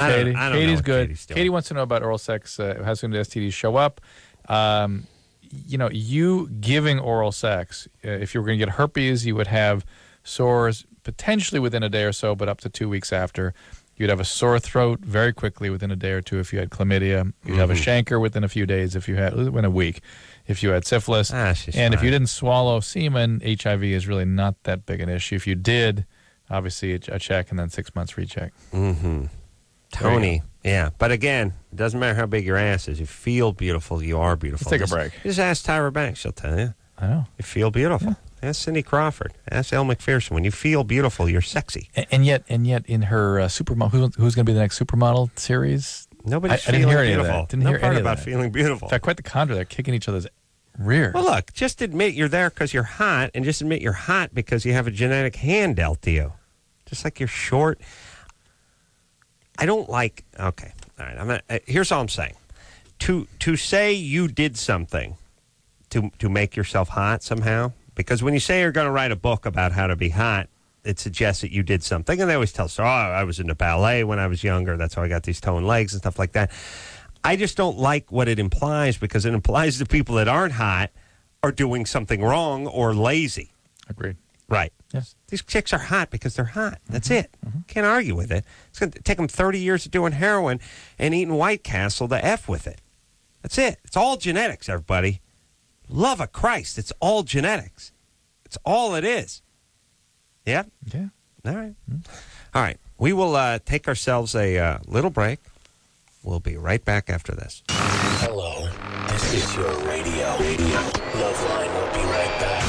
Katie. I don't Katie's know what good. Katie's doing. Katie wants to know about oral sex. How soon do STDs show up? You giving oral sex, if you were going to get herpes, you would have sores potentially within a day or so, but up to 2 weeks after. You'd have a sore throat very quickly within a day or two if you had chlamydia. You'd have a chancre within a few days within a week if you had syphilis. And if you didn't swallow semen, HIV is really not that big an issue. If you did, obviously a check and then 6 months recheck. Mm-hmm. Tony, yeah. But again, it doesn't matter how big your ass is. You feel beautiful, you are beautiful. Let's take a break. Just ask Tyra Banks, she'll tell you. I know. You feel beautiful. Yeah. Ask Cindy Crawford. Ask Elle McPherson. When you feel beautiful, you're sexy. And yet in her supermodel, who's going to be the next supermodel series? Nobody's I didn't feeling hear any beautiful. of that. Didn't no hear part any about of that. feeling beautiful. In fact, quite the contrary. They're kicking each other's rear. Well, look, just admit you're there because you're hot, and just admit you're hot because you have a genetic hand dealt to you. Just like you're short. I don't like. Okay, all right. Here's all I'm saying. To say you did something to make yourself hot somehow, because when you say you're going to write a book about how to be hot, it suggests that you did something, and they always tell us, I was into ballet when I was younger. That's how I got these toned legs and stuff like that. I just don't like what it implies, because it implies the people that aren't hot are doing something wrong or lazy. Agreed. Right. Yes. These chicks are hot because they're hot. That's it. Can't argue with it. It's going to take them 30 years of doing heroin and eating White Castle to F with it. That's it. It's all genetics, everybody. Love of Christ. It's all genetics. It's all it is. Yeah? Yeah. All right. All right. We will take ourselves a little break. We'll be right back after this. Hello. This is your radio. Loveline will be right back.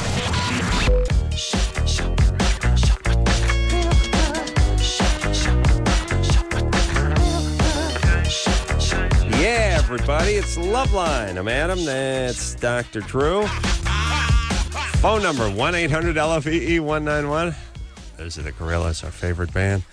Yeah, everybody, it's Loveline. I'm Adam. That's Dr. Drew. Phone number 1-800-LFEE-191. Those are the Gorillas, our favorite band.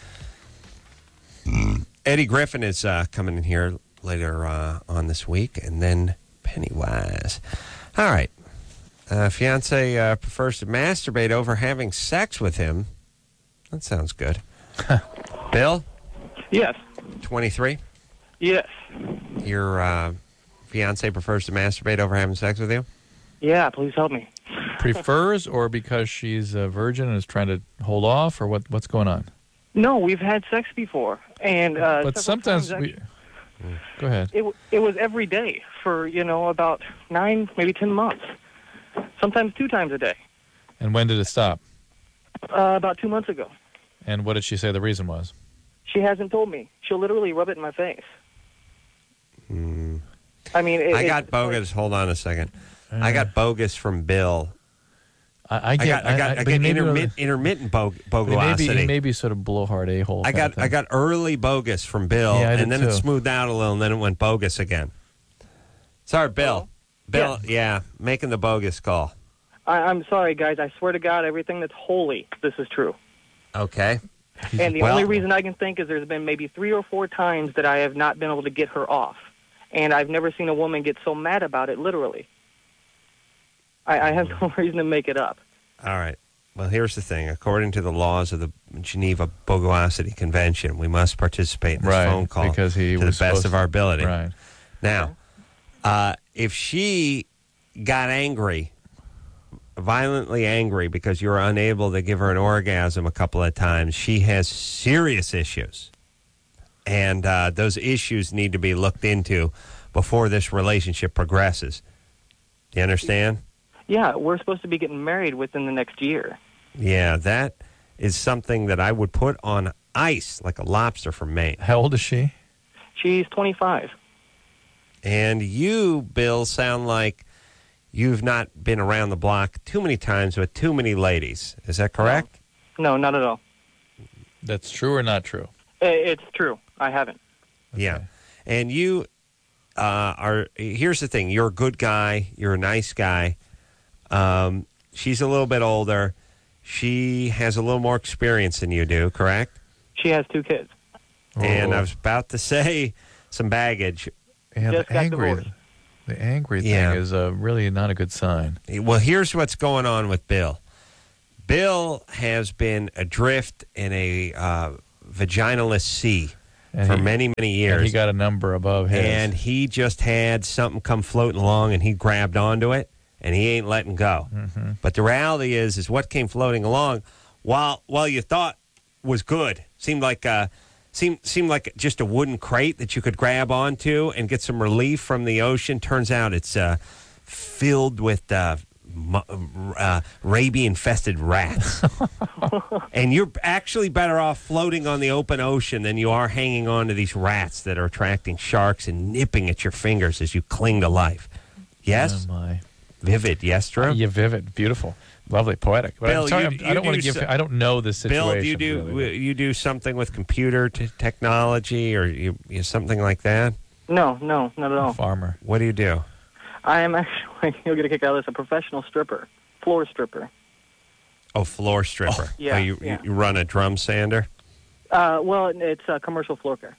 Eddie Griffin is coming in here later on this week, and then Pennywise. All right. Fiance prefers to masturbate over having sex with him. That sounds good. Bill? Yes. 23? Yes. Your fiance prefers to masturbate over having sex with you? Yeah, please help me. Prefers, or because she's a virgin and is trying to hold off, or what's going on? No, we've had sex before, and but sometimes we. Go ahead. It was every day for about 9, maybe 10 months. Sometimes 2 times a day. And when did it stop? About 2 months ago. And what did she say the reason was? She hasn't told me. She'll literally rub it in my face. I mean, I got bogus. Hold on a second. I got bogus from Bill. I get intermittent bogosity. He may be sort of blowhard a-hole. I got early bogus from Bill, and then it smoothed out a little, and then it went bogus again. Sorry, Bill. Bill, yeah, making the bogus call. I'm sorry, guys. I swear to God, everything that's holy, this is true. Okay. And the only reason I can think is there's been maybe 3 or 4 times that I have not been able to get her off. And I've never seen a woman get so mad about it, literally. I have no reason to make it up. All right. Well, here's the thing. According to the laws of the Geneva Bogosity Convention, we must participate in this phone call because he to was the best of our ability. Right. Now, if she got angry, violently angry, because you were unable to give her an orgasm a couple of times, she has serious issues. And those issues need to be looked into before this relationship progresses. Do you understand? Yeah, we're supposed to be getting married within the next year. Yeah, that is something that I would put on ice like a lobster from Maine. How old is she? She's 25. And you, Bill, sound like you've not been around the block too many times with too many ladies. Is that correct? No, not at all. That's true or not true? It's true. I haven't. Okay. Yeah. And you here's the thing. You're a good guy. You're a nice guy. She's a little bit older. She has a little more experience than you do, correct? She has 2 kids. And I was about to say some baggage. Yeah, Just got divorced. The angry thing is really not a good sign. Well, here's what's going on with Bill. Bill has been adrift in a vaginalist sea for many, many years. And he got a number above his. And he just had something come floating along, and he grabbed onto it, and he ain't letting go. Mm-hmm. But the reality is what came floating along, while you thought was good, seemed like just a wooden crate that you could grab onto and get some relief from the ocean. Turns out it's filled with rabies-infested rats. And you're actually better off floating on the open ocean than you are hanging on to these rats that are attracting sharks and nipping at your fingers as you cling to life. Yes? Oh, my. Vivid, yes, Drew? Yeah, vivid. Beautiful. Lovely. Poetic. But Bill, I'm sorry, you I don't want do to give... so- I don't know this situation. Bill, really. you do something with computer technology or you something like that? No, not at all. Farmer. What do you do? I am actually, you'll get a kick out of this, a professional stripper, floor stripper. Oh, floor stripper. yeah, you run a drum sander? Well, it's a commercial floor care.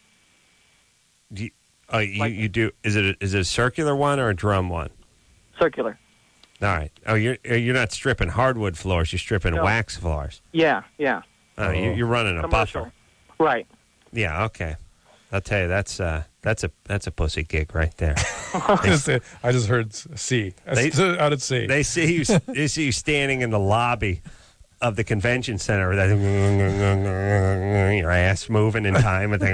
You do. Is it a circular one or a drum one? Circular. All right. Oh, you're not stripping hardwood floors. You're stripping No. wax floors. Yeah. Oh, you're running a Commercial. buffer. Right. Yeah. Okay. I'll tell you that's a pussy gig right there. I just heard C. Out at sea. They see you standing in the lobby of the convention center, with your ass moving in time, and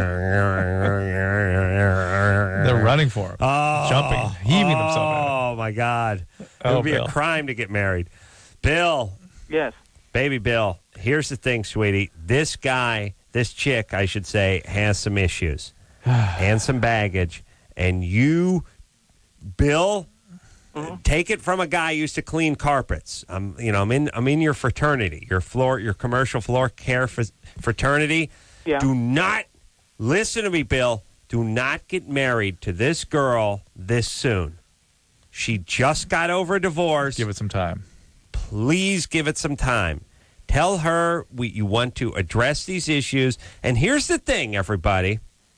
They're running for him. Jumping, heaving themselves at him. Oh my God! It Oh, would be Bill. a crime to get married. Bill, Yes. baby Bill, here's the thing, sweetie. This chick, I should say, has some issues and some baggage, and you, Bill. Take it from a guy who used to clean carpets. I'm in your fraternity, your commercial floor care fraternity. Yeah. Do not listen to me, Bill. Do not get married to this girl this soon. She just got over a divorce. Give it some time. Please give it some time. Tell her you want to address these issues. And here's the thing, everybody.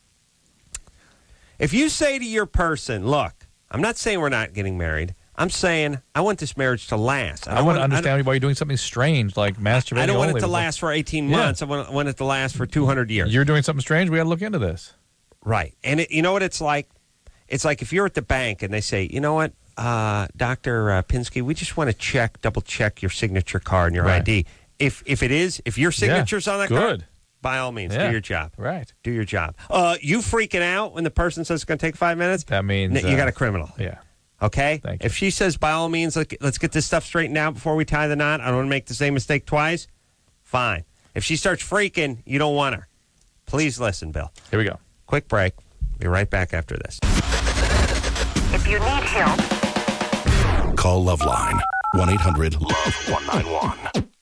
If you say to your person, look, I'm not saying we're not getting married. I'm saying I want this marriage to last. I want to understand why you're doing something strange like masturbating. I don't want only it to before- last for 18 months. I want it to last for 200 years. You're doing something strange. We got to look into this. Right. And you know what it's like? It's like if you're at the bank and they say, you know what, Dr. Pinsky, we just want to double check your signature card and your Right. ID. If your signature's on that good. card, by all means, Yeah. do your job. Right. Do your job. You freaking out when the person says it's going to take 5 minutes? That means you got a criminal. Yeah. Okay? Thank you. If she says, by all means, let's get this stuff straightened out before we tie the knot, I don't want to make the same mistake twice, fine. If she starts freaking, you don't want her. Please listen, Bill. Here we go. Quick break. Be right back after this. If you need help, Call Loveline 1-800-LOVE-191.